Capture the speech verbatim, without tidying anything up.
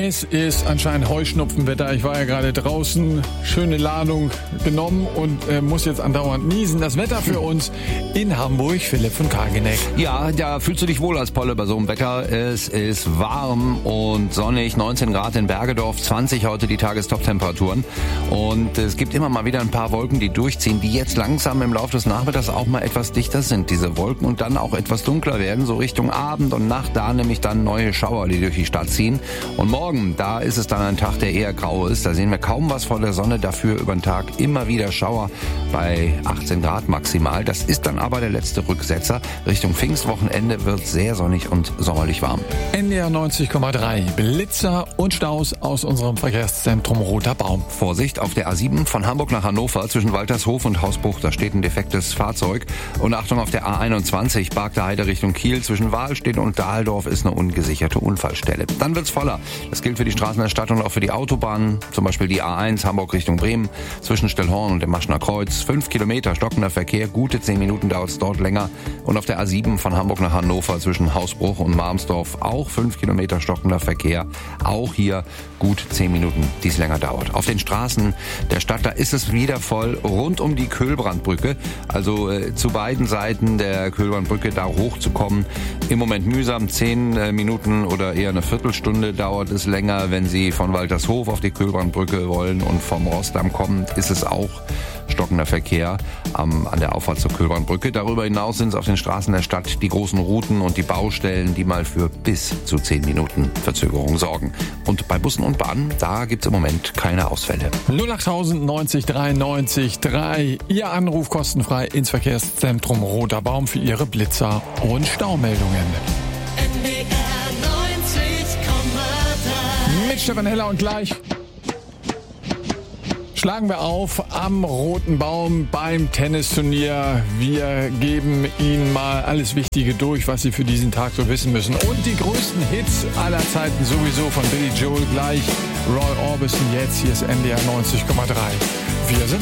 Es ist anscheinend Heuschnupfenwetter. Ich war ja gerade draußen, schöne Ladung genommen und äh, muss jetzt andauernd niesen. Das Wetter für uns in Hamburg, Philipp von Kargeneck. Ja, da fühlst du dich wohl als Polle bei so einem Wetter. Es ist warm und sonnig, neunzehn Grad in Bergedorf, zwanzig heute die Tagestop-Temperaturen. Und es gibt immer mal wieder ein paar Wolken, die durchziehen, die jetzt langsam im Laufe des Nachmittags auch mal etwas dichter sind, diese Wolken, und dann auch etwas dunkler werden, so Richtung Abend und Nacht, da nämlich dann neue Schauer, die durch die Stadt ziehen. Und morgen, da ist es dann ein Tag, der eher grau ist. Da sehen wir kaum was von der Sonne, dafür über den Tag immer wieder Schauer bei achtzehn Grad maximal. Das ist dann aber der letzte Rücksetzer. Richtung Pfingstwochenende wird sehr sonnig und sommerlich warm. N D R neunzig Komma drei, Blitzer und Staus aus unserem Verkehrszentrum Roter Baum. Vorsicht auf der A sieben von Hamburg nach Hannover zwischen Waltershof und Hausbruch, da steht ein defektes Fahrzeug. Und Achtung auf der A einundzwanzig, Barkter Heide Richtung Kiel, zwischen Wahlstedt und Dahldorf ist eine ungesicherte Unfallstelle. Dann wird's voller. Das gilt für die Straßen der Stadt und auch für die Autobahnen, zum Beispiel die A eins Hamburg Richtung Bremen, zwischen Stellhorn und dem Maschner Kreuz. Fünf Kilometer stockender Verkehr, gute zehn Minuten dauert es dort länger. Und auf der A sieben von Hamburg nach Hannover zwischen Hausbruch und Marmsdorf auch fünf Kilometer stockender Verkehr. Auch hier gut zehn Minuten, die es länger dauert. Auf den Straßen der Stadt, da ist es wieder voll rund um die Köhlbrandbrücke. Also äh, zu beiden Seiten der Köhlbrandbrücke da hochzukommen. Im Moment mühsam, zehn äh, Minuten oder eher eine Viertelstunde dauert es länger. Wenn Sie von Waltershof auf die Köhlbrandbrücke wollen und vom Rostdamm kommen, ist es auch stockender Verkehr ähm, an der Auffahrt zur Köhlbrandbrücke. Darüber hinaus sind es auf den Straßen der Stadt die großen Routen und die Baustellen, die mal für bis zu zehn Minuten Verzögerung sorgen. Und bei Bussen und Bahnen, da gibt es im Moment keine Ausfälle. null acht neunzig dreiundneunzig drei, Ihr Anruf kostenfrei ins Verkehrszentrum Roter Baum für Ihre Blitzer und Staumeldungen. N D R neunzig Komma drei. Mit Stefan Heller und gleich schlagen wir auf am Roten Baum beim Tennisturnier. Wir geben Ihnen mal alles Wichtige durch, was Sie für diesen Tag so wissen müssen. Und die größten Hits aller Zeiten sowieso von Billy Joel gleich. Roy Orbison jetzt. Hier ist N D R neunzig Komma drei. Wir sind